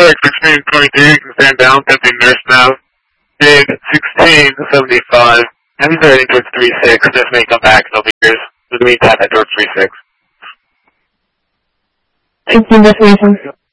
Correct, 1623, you can stand down, tempting nurse now. Big 1675. Heavy's heading towards 36, nurse may come back, no figures. In the meantime, head towards 36. 16 destination.